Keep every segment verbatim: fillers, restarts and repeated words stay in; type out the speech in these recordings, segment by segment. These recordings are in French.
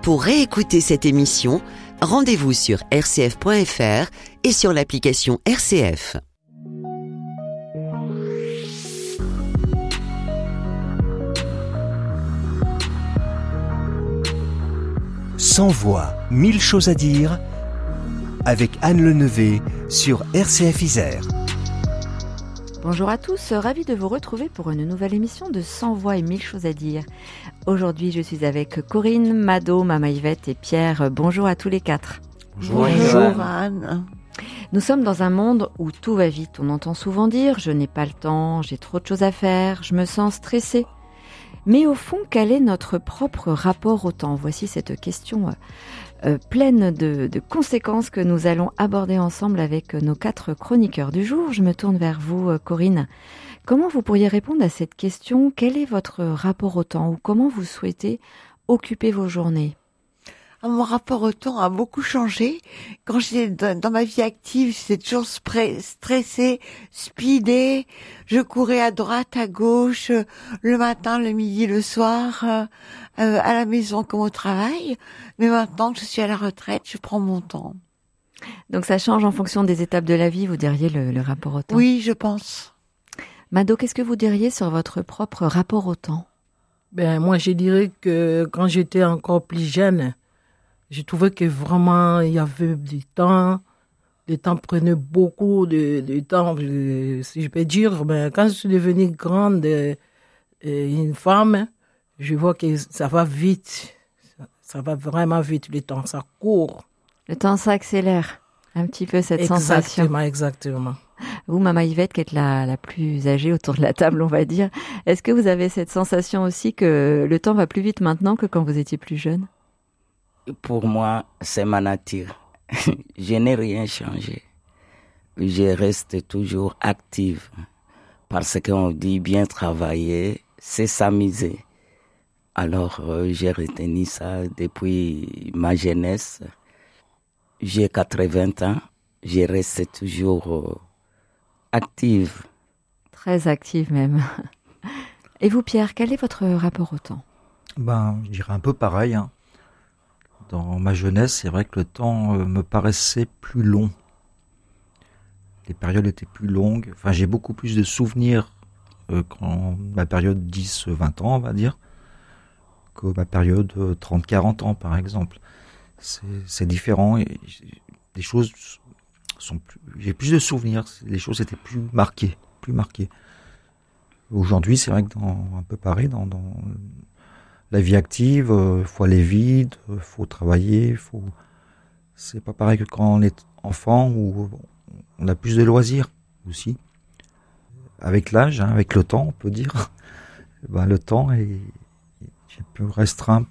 Pour réécouter cette émission, rendez-vous sur r c f point f r et sur l'application R C F. Sans voix, mille choses à dire, avec Anne Lenevey sur R C F Isère. Bonjour à tous, ravi de vous retrouver pour une nouvelle émission de Sans voix et mille choses à dire. Aujourd'hui, je suis avec Corinne, Mado, Mama Yvette et Pierre. Bonjour à tous les quatre. Bonjour, Bonjour Anne. Nous sommes dans un monde où tout va vite. On entend souvent dire « je n'ai pas le temps, j'ai trop de choses à faire, je me sens stressée ». Mais au fond, quel est notre propre rapport au temps ? Voici cette question euh, pleine de, de conséquences que nous allons aborder ensemble avec nos quatre chroniqueurs du jour. Je me tourne vers vous, euh, Corinne. Comment vous pourriez répondre à cette question ? Quel est votre rapport au temps ou comment vous souhaitez occuper vos journées ? Mon rapport au temps a beaucoup changé. Quand j'étais dans, dans ma vie active, j'étais toujours stressée, speedée. Je courais à droite, à gauche, le matin, le midi, le soir, euh, à la maison comme au travail. Mais maintenant que je suis à la retraite, je prends mon temps. Donc ça change en fonction des étapes de la vie, vous diriez, le, le rapport au temps ? Oui, je pense. Mado, qu'est-ce que vous diriez sur votre propre rapport au temps ? Ben, moi, je dirais que quand j'étais encore plus jeune, je trouvais que vraiment, il y avait du temps. Le temps prenait beaucoup de, de temps, si je peux dire. Mais quand je suis devenue grande, euh, une femme, je vois que ça va vite. Ça, ça va vraiment vite, le temps. Ça court. Le temps s'accélère. Un petit peu cette exactement, sensation. Exactement, exactement. Vous, Mama Yvette, qui êtes la, la plus âgée autour de la table, on va dire, est-ce que vous avez cette sensation aussi que le temps va plus vite maintenant que quand vous étiez plus jeune ? Pour moi, c'est ma nature. Je n'ai rien changé. Je reste toujours active. Parce qu'on dit bien travailler, c'est s'amuser. Alors, euh, j'ai retenu ça depuis ma jeunesse. J'ai quatre-vingts ans. Je reste toujours euh, active. Très active même. Et vous, Pierre, quel est votre rapport au temps ? Ben, je dirais un peu pareil, hein. Dans ma jeunesse, c'est vrai que le temps euh, me paraissait plus long. Les périodes étaient plus longues. Enfin, j'ai beaucoup plus de souvenirs euh, quand ma période dix vingt ans, on va dire, que ma période euh, trente quarante ans, par exemple. C'est, c'est différent. Et les choses sont plus... J'ai plus de souvenirs. Les choses étaient plus marquées, plus marquées. Aujourd'hui, c'est vrai que dans un peu pareil, dans... dans la vie active, il euh, faut aller vite, il euh, faut travailler, faut... c'est pas pareil que quand on est enfant où on a plus de loisirs aussi. Avec l'âge, hein, avec le temps, on peut dire, ben, le temps est, est plus restreint.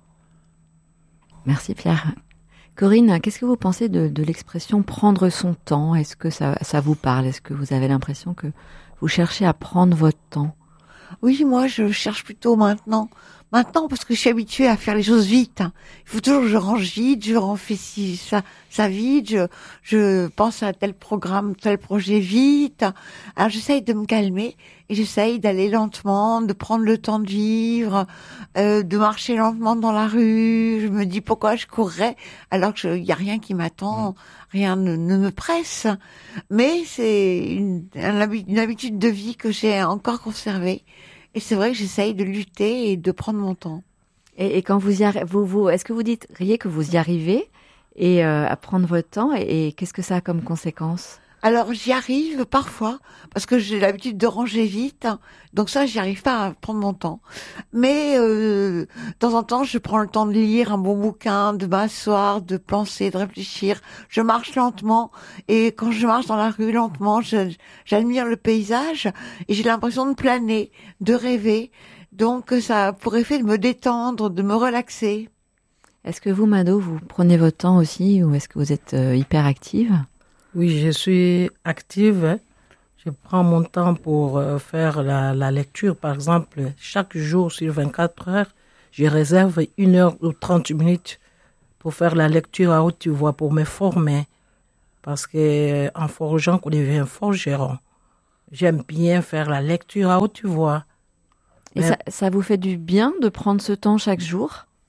Merci Pierre. Corinne, qu'est-ce que vous pensez de, de l'expression « prendre son temps » ? Est-ce que ça, ça vous parle ? Est-ce que vous avez l'impression que vous cherchez à prendre votre temps ? Oui, moi je cherche plutôt maintenant. Maintenant, parce que je suis habituée à faire les choses vite. Hein. Il faut toujours que je range vite, je refais si, ça, ça vite, je, je pense à tel programme, tel projet vite. Alors j'essaye de me calmer et j'essaye d'aller lentement, de prendre le temps de vivre, euh, de marcher lentement dans la rue. Je me dis pourquoi je courrais alors qu'il n'y a rien qui m'attend, rien ne, ne me presse. Mais c'est une, une habitude de vie que j'ai encore conservée. Et c'est vrai que j'essaye de lutter et de prendre mon temps. Et, et quand vous y arrivez, vous, vous, est-ce que vous dites, riez que vous y arrivez et euh, à prendre votre temps et, et qu'est-ce que ça a comme conséquence ? Alors j'y arrive parfois parce que j'ai l'habitude de ranger vite, donc ça j'y arrive pas à prendre mon temps. Mais euh, de temps en temps je prends le temps de lire un bon bouquin, de m'asseoir, de penser, de réfléchir. Je marche lentement et quand je marche dans la rue lentement, je, j'admire le paysage et j'ai l'impression de planer, de rêver. Donc ça a pour effet de me détendre, de me relaxer. Est-ce que vous, Mado, vous prenez votre temps aussi ou est-ce que vous êtes euh, hyper active ? Oui, je suis active. Je prends mon temps pour euh, faire la, la lecture. Par exemple, chaque jour sur vingt-quatre heures, je réserve une heure ou trente minutes pour faire la lecture à haute voix, pour me former. Parce que en forgeant, qu'on devient forgeron. J'aime bien faire la lecture à haute voix. Et Mais... ça, ça vous fait du bien de prendre ce temps chaque jour ?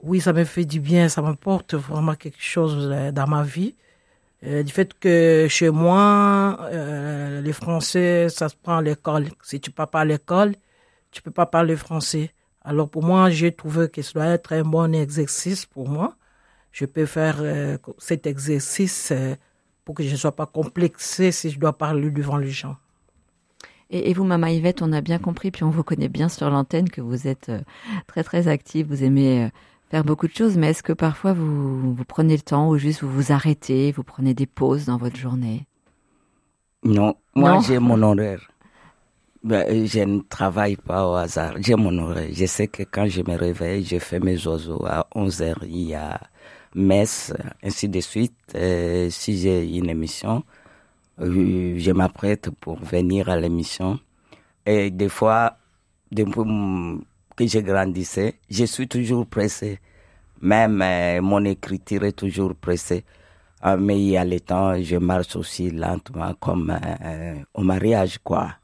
Oui, ça me fait du bien, ça m'apporte vraiment quelque chose dans ma vie. Euh, du fait que chez moi, euh, les Français, ça se prend à l'école. Si tu ne parles pas à l'école, tu ne peux pas parler français. Alors pour moi, j'ai trouvé que ça doit être un bon exercice pour moi. Je peux faire euh, cet exercice euh, pour que je ne sois pas complexée si je dois parler devant les gens. Et, et vous, Maman Yvette, on a bien compris, puis on vous connaît bien sur l'antenne, que vous êtes euh, très très active, vous aimez... Euh, faire beaucoup de choses, mais est-ce que parfois vous, vous prenez le temps ou juste vous vous arrêtez, vous prenez des pauses dans votre journée? Non, moi non. j'ai mon horaire. Ben, je ne travaille pas au hasard, j'ai mon horaire. Je sais que quand je me réveille, je fais mes oiseaux. À onze heures, il y a messe, ainsi de suite. Et si j'ai une émission, je m'apprête pour venir à l'émission. Et des fois, depuis que je grandissais, je suis toujours pressé. Même euh, mon écriture est toujours pressée. Euh, mais il y a le temps, je marche aussi lentement, comme euh, au mariage, quoi.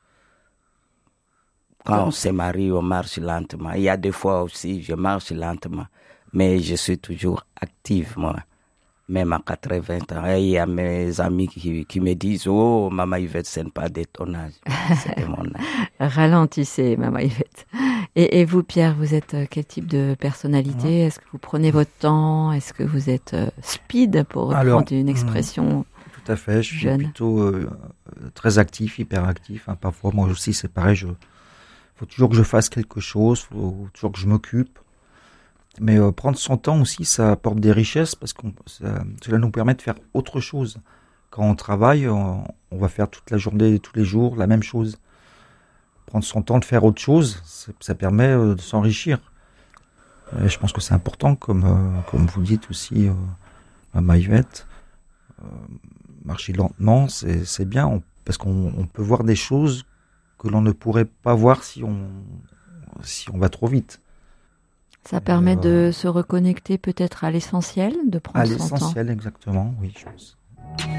Quand on se marie, on marche lentement. Il y a des fois aussi, je marche lentement. Mais je suis toujours active, moi. Même à quatre-vingts ans. Et il y a mes amis qui, qui me disent « Oh, Maman Yvette, ce n'est pas de ton âge. » C'est de mon âge. Ralentissez, Maman Yvette. Et, et vous, Pierre, vous êtes quel type de personnalité? mmh. Est-ce que vous prenez votre temps? Est-ce que vous êtes euh, speed, pour reprendre Alors, une expression mmh, Tout à fait, je jeune. suis plutôt euh, très actif, hyperactif. Hein. Parfois, moi aussi, c'est pareil. Il faut toujours que je fasse quelque chose, il faut toujours que je m'occupe. Mais euh, prendre son temps aussi, ça apporte des richesses parce que cela nous permet de faire autre chose. Quand on travaille, on, on va faire toute la journée, tous les jours, la même chose. Prendre son temps de faire autre chose, ça permet euh, de s'enrichir. Et je pense que c'est important, comme, euh, comme vous dites aussi, euh, Maman Yvette, euh, marcher lentement, c'est, c'est bien, on, parce qu'on on peut voir des choses que l'on ne pourrait pas voir si on, si on va trop vite. Ça permet euh, de se reconnecter peut-être à l'essentiel, de prendre à son temps. À l'essentiel, exactement, oui, je pense.